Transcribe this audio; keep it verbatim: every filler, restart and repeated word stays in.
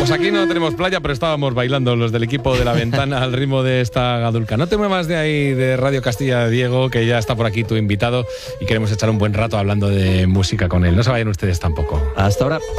Pues aquí no tenemos playa, pero estábamos bailando los del equipo de La Ventana al ritmo de esta gadulca. No te muevas de ahí, de Radio Castilla, Diego, que ya está por aquí tu invitado y queremos echar un buen rato hablando de música con él. No se vayan ustedes tampoco. Hasta ahora.